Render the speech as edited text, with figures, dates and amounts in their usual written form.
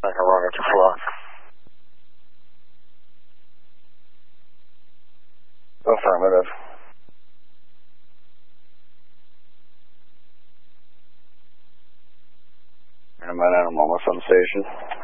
Second runner to flock. Affirmative. And my name, I'm almost on station.